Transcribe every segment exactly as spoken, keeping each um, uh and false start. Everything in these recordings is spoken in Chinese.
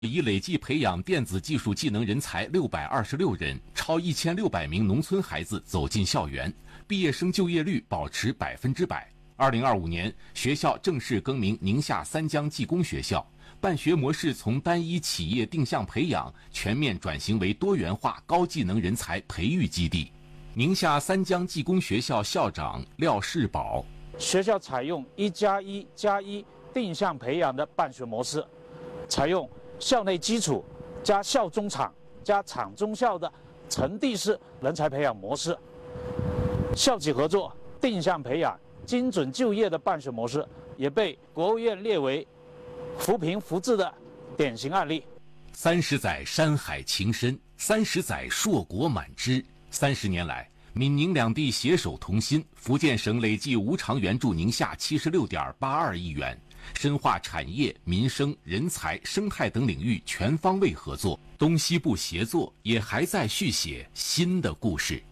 已累计培养电子技术技能人才六百二十六人，超一千六百名农村孩子走进校园，毕业生就业率保持百分之百。二零二五年，学校正式更名宁夏三江技工学校，办学模式从单一企业定向培养全面转型为多元化高技能人才培育基地。宁夏三江技工学校校长廖世宝： 学校采用一加一加一定向培养的办学模式，采用校内基础加校中场加场中校的层递式人才培养模式，校企合作定向培养精准就业的办学模式，也被国务院列为扶贫扶志的典型案例。 三十载山海情深，三十载硕果满枝。三十年来，闽宁两地携手同心，福建省累计无偿援助宁夏七十六点八二亿元，深化产业、民生、人才、生态等领域全方位合作。东西部协作也还在续写新的故事。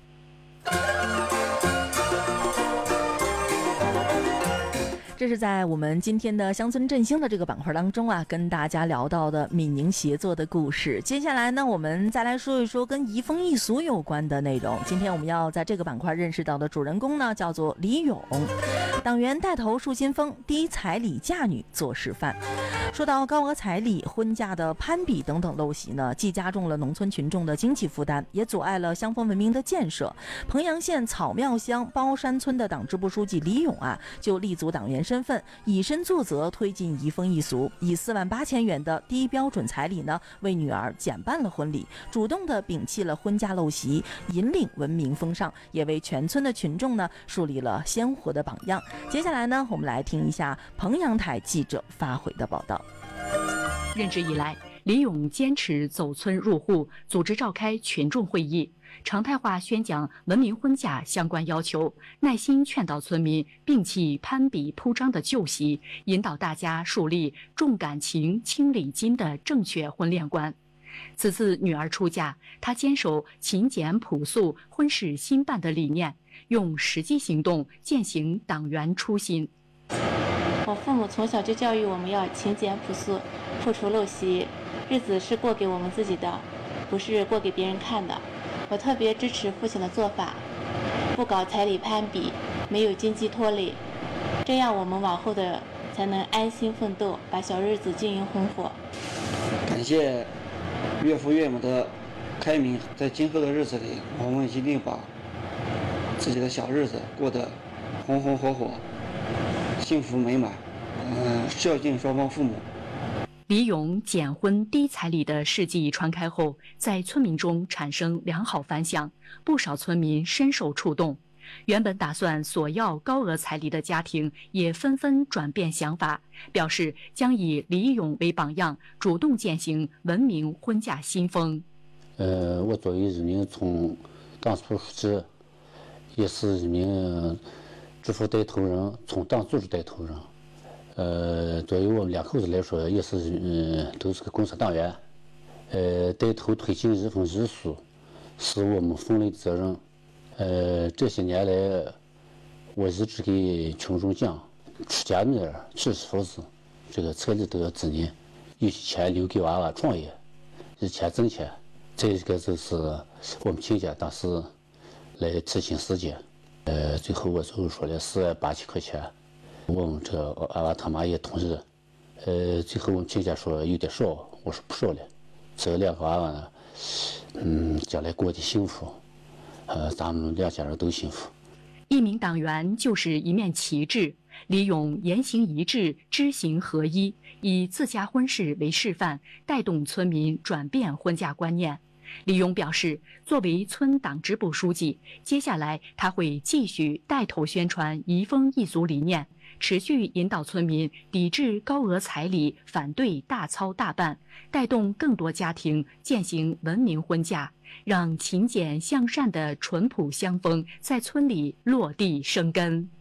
这是在我们今天的乡村振兴的这个板块当中啊，跟大家聊到的闽宁协作的故事。接下来呢，我们再来说一说跟移风易俗有关的内容。今天我们要在这个板块认识到的主人公呢，叫做李勇。党员带头树新风，低彩礼嫁女做示范。说到高额彩礼、婚嫁的攀比等等陋习呢，既加重了农村群众的经济负担，也阻碍了乡风文明的建设。彭阳县草庙乡包山村的党支部书记李勇啊，就立足党员身份，以身作则，推进移风易俗，以四万八千元的低标准彩礼呢，为女儿减办了婚礼，主动的摒弃了婚嫁陋习，引领文明风尚，也为全村的群众呢树立了鲜活的榜样。接下来呢，我们来听一下彭阳台记者发回的报道。 任职以来，李勇坚持走村入户，组织召开群众会议，常态化宣讲文明婚嫁相关要求，耐心劝导村民摒弃攀比铺张的旧习，引导大家树立重感情、轻礼金的正确婚恋观。此次女儿出嫁，她坚守勤俭朴素、婚事兴办的理念，用实际行动践行党员初心。 我父母从小就教育我们要勤俭朴素，破除陋习，日子是过给我们自己的，不是过给别人看的。我特别支持父亲的做法，不搞彩礼攀比，没有经济拖累，这样我们往后的才能安心奋斗，把小日子经营红火。 感谢岳父岳母的开明，在今后的日子里，我们一定把自己的小日子过得红红火火，幸福美满，嗯，孝敬双方父母。 李勇减婚低彩礼的事迹传开后，在村民中产生良好反响，不少村民深受触动。原本打算索要高额彩礼的家庭也纷纷转变想法，表示将以李勇为榜样，主动践行文明婚嫁新风。 呃，我作为一名从党支部书记，也是一名支部带头人，从党组织带头人。呃，对于我们两口子来说，也是嗯，都是个共产党员，呃，带头推进移风易俗，是我们分内的责任。呃，这些年来，我一直给群众讲，出家女儿、娶媳妇子，这个彩礼都要纪念，有些钱留给娃娃创业，以前挣钱。这个就是我们亲家当时来提醒时间，呃，最后我就说了四万八千块钱。我们这个娃娃他妈也同意，呃，最后我们亲家说有点少，我说不少了，这两个娃娃呢，嗯，将来过得幸福，呃，咱们两家人都幸福。 一名党员就是一面旗帜，李勇言行一致，知行合一，以自家婚事为示范，带动村民转变婚嫁观念。李勇表示，作为村党支部书记，接下来他会继续带头宣传移风易俗理念，持续引导村民抵制高额彩礼，反对大操大办，带动更多家庭践行文明婚嫁，让勤俭向善的淳朴乡风在村里落地生根。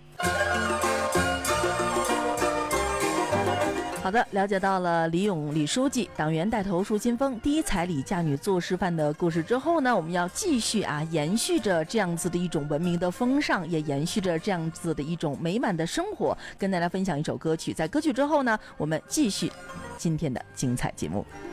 好的，了解到了李勇李书记党员带头树新风，低彩礼嫁女做示范的故事之后呢，我们要继续啊，延续着这样子的一种文明的风尚，也延续着这样子的一种美满的生活，跟大家分享一首歌曲。在歌曲之后呢，我们继续。 今天的精彩节目。